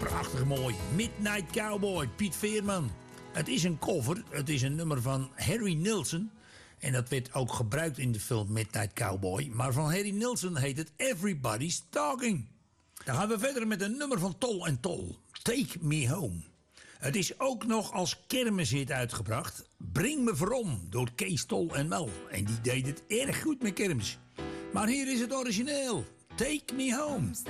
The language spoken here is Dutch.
Prachtig mooi. Midnight Cowboy, Piet Veerman. Het is een cover. Het is een nummer van Harry Nilsson. En dat werd ook gebruikt in de film Midnight Cowboy. Maar van Harry Nilsson heet het Everybody's Talking. Dan gaan we verder met een nummer van Tol en Tol. Take Me Home. Het is ook nog als kermishit uitgebracht. Breng me Vrom door Kees Tol en Mel. En die deed het erg goed met kermis. Maar hier is het origineel. Take Me Home.